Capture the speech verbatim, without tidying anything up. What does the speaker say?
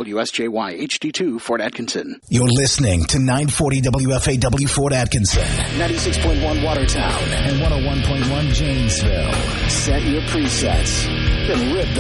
W S J Y H D two, Fort Atkinson. You're listening to nine forty W F A W Fort Atkinson, ninety-six point one Watertown, and one oh one point one Janesville. Set your presets and rip the